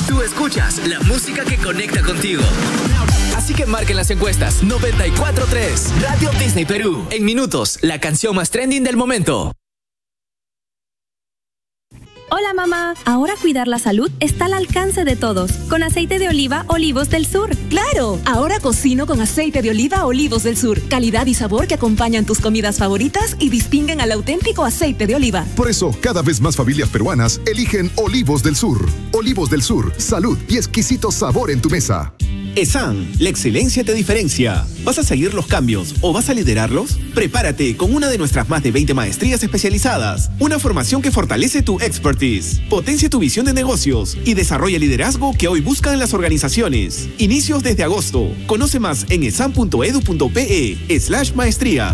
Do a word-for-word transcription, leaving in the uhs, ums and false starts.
Tú escuchas la música que conecta contigo. Así que marquen las encuestas noventa y cuatro punto tres Radio Disney Perú. En minutos, la canción más trending del momento. Hola mamá, ahora cuidar la salud está al alcance de todos, con aceite de oliva Olivos del Sur. ¡Claro! Ahora cocino con aceite de oliva Olivos del Sur, calidad y sabor que acompañan tus comidas favoritas y distinguen al auténtico aceite de oliva. Por eso, cada vez más familias peruanas eligen Olivos del Sur. Olivos del Sur, salud y exquisito sabor en tu mesa. ESAN, la excelencia te diferencia. ¿Vas a seguir los cambios o vas a liderarlos? Prepárate con una de nuestras más de veinte maestrías especializadas, una formación que fortalece tu expertise, potencia tu visión de negocios y desarrolla el liderazgo que hoy buscan las organizaciones. Inicios desde agosto. Conoce más en esan punto edu punto pe slash maestrías.